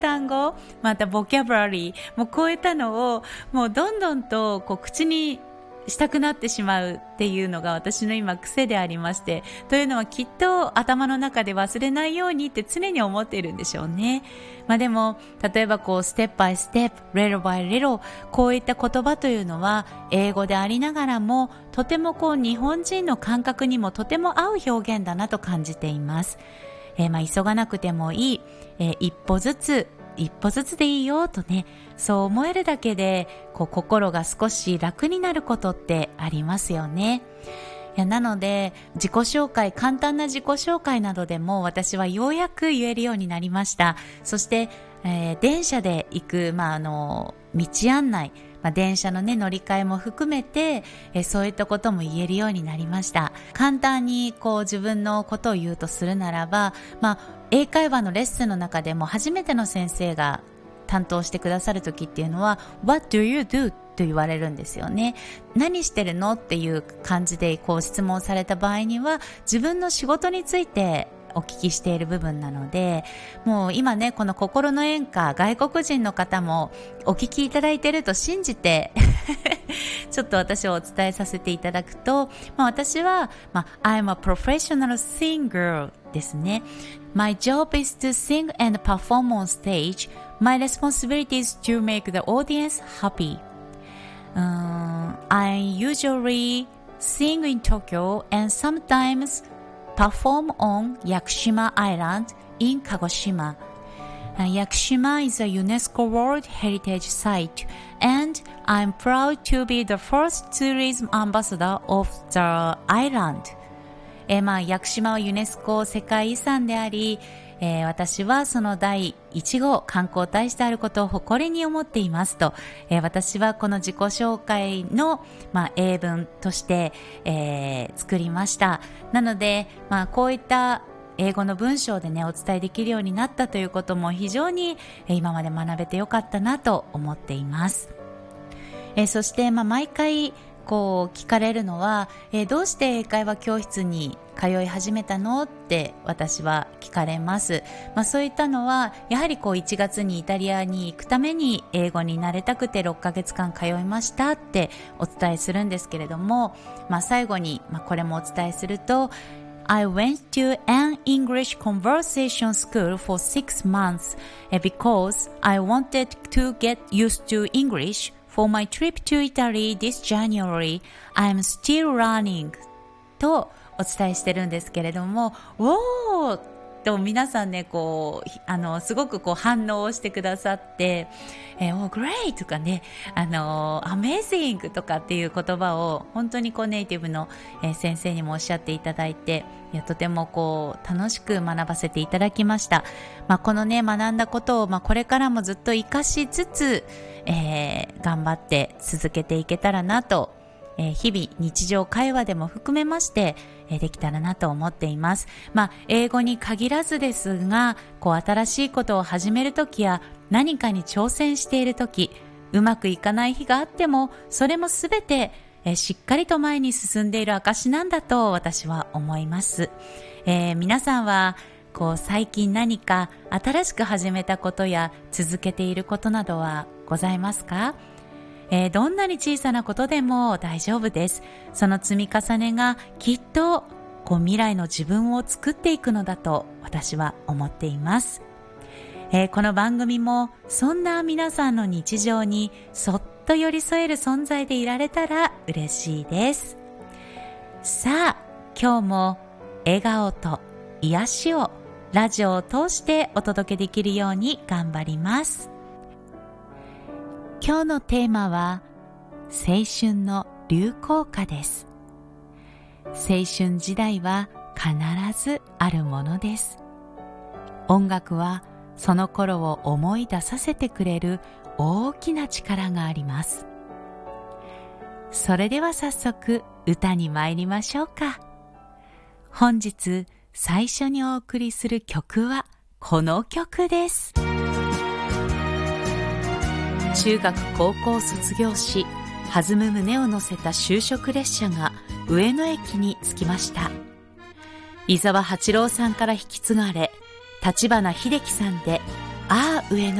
単語、またボキャブラリー、もうこういったのをもうどんどんとこう口にしたくなってしまうっていうのが私の今癖でありまして、というのはきっと頭の中で忘れないようにって常に思っているんでしょうね。でも例えばこうステップバイステップ、little by little、こういった言葉というのは英語でありながらもとてもこう日本人の感覚にもとても合う表現だなと感じています。急がなくてもいい、一歩ずつでいいよとね、そう思えるだけでこう心が少し楽になることってありますよね。なので自己紹介、簡単な自己紹介などでも私はようやく言えるようになりました。そして、電車で行く、道案内、電車のね乗り換えも含めて、そういったことも言えるようになりました。簡単にこう自分のことを言うとするならば、英会話のレッスンの中でも初めての先生が担当してくださる時っていうのは What do you do? と言われるんですよね。何してるのっていう感じでこう質問された場合には自分の仕事についてお聞きしている部分なので、もう今ねこの心の演歌、外国人の方もお聞きいただいていると信じてちょっと私をお伝えさせていただくと、私は、I'm a professional singer ですね。My job is to sing and perform on stage. My responsibility is to make the audience happy. I usually sing in Tokyo and sometimes perform on Yakushima Island in Kagoshima. Yakushima is a UNESCO World Heritage Site, and I'm proud to be the first tourism ambassador of the island. 屋久島はユネスコ世界遺産であり、私はその第1号観光大使であることを誇りに思っていますと、私はこの自己紹介の、英文として、作りました。なので、こういった英語の文章でねお伝えできるようになったということも非常に今まで学べてよかったなと思っています。そして、毎回こう聞かれるのは、どうして英会話教室に通い始めたのって私は聞かれます。そういったのはやはりこう1月にイタリアに行くために英語に慣れたくて6ヶ月間通いましたってお伝えするんですけれども、最後に、これもお伝えするとI went to an English conversation school for 6 months because I wanted to get used to English.For my trip to Italy this January, I'm still learning とお伝えしてるんですけれども、おーと皆さんねこうすごくこう反応をしてくださって、great とかねamazing とかっていう言葉を本当にこうネイティブの先生にもおっしゃっていただいて、とてもこう楽しく学ばせていただきました。このね学んだことをこれからもずっと活かしつつ、頑張って続けていけたらなと、日々日常会話でも含めましてできたらなと思っています。英語に限らずですが、こう新しいことを始めるときや何かに挑戦しているとき、うまくいかない日があってもそれもすべてしっかりと前に進んでいる証なんだと私は思います。皆さんはこう最近何か新しく始めたことや続けていることなどはございますか？どんなに小さなことでも大丈夫です。その積み重ねがきっとこう未来の自分を作っていくのだと私は思っています。この番組もそんな皆さんの日常にそっと寄り添える存在でいられたら嬉しいです。さあ、今日も笑顔と癒しをラジオを通してお届けできるように頑張ります。今日のテーマは青春の流行歌です。青春時代は必ずあるものです。音楽はその頃を思い出させてくれる大きな力があります。それでは早速歌に参りましょうか。本日最初にお送りする曲はこの曲です。中学高校卒業し、弾む胸を乗せた就職列車が上野駅に着きました。伊沢八郎さんから引き継がれ、立花秀樹さんでああ上野